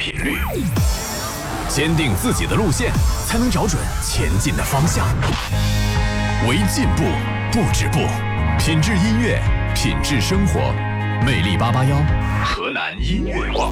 频率，坚定自己的路线，才能找准前进的方向。为进步不止步，品质音乐，品质生活。魅力881，河南音乐广